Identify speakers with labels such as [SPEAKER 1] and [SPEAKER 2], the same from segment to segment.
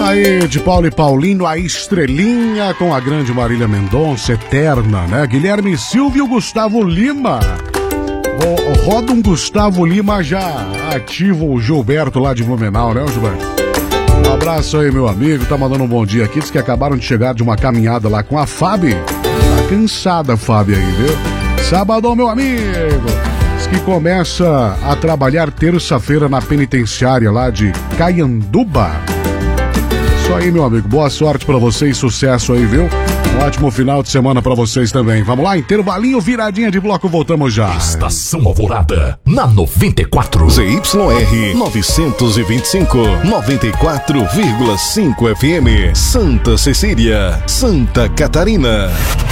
[SPEAKER 1] Aí, de Paulo e Paulinho, a estrelinha com a grande Marília Mendonça, eterna, né? Guilherme Silva e o Gustavo Lima. Roda um Gustavo Lima já ativo o Gilberto lá de Blumenau, né, Gilberto? Um abraço aí, meu amigo, tá mandando um bom dia aqui. Diz que acabaram de chegar de uma caminhada lá com a Fábio. Tá cansada a Fábio aí, viu? Sabadão, meu amigo. Diz que começa a trabalhar terça-feira na penitenciária lá de Caianduba. Isso aí, meu amigo. Boa sorte pra vocês, sucesso aí, viu? Um ótimo final de semana pra vocês também. Vamos lá, intervalinho, viradinha de bloco, voltamos já.
[SPEAKER 2] Estação Alvorada, na 94.
[SPEAKER 3] ZYR 925, 94,5 FM. Santa Cecília, Santa Catarina.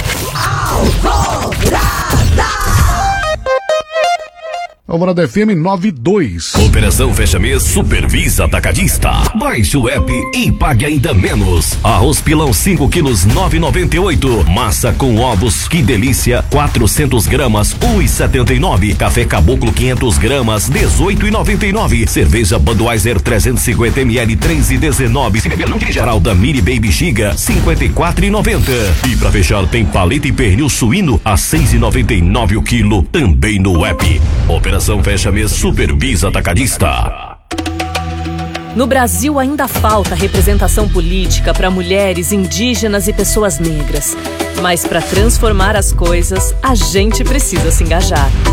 [SPEAKER 1] Alvorada FM 92.
[SPEAKER 2] Operação Fecha Mês Supervisa Atacadista. Baixe o app e pague ainda menos. Arroz pilão 5 quilos 9,98. Massa com ovos, que delícia, 400 gramas 1,79. Café Caboclo 500 gramas 18,99. Cerveja Budweiser 350 ml 3,19. Fralda Mini Baby Giga 54,90. E pra fechar tem paleta e pernil suíno a 6,99 o quilo, também no app. Operação Fecha Mês Supervisa Atacadista.
[SPEAKER 4] No Brasil ainda falta representação política para mulheres, indígenas e pessoas negras. Mas para transformar as coisas, a gente precisa se engajar.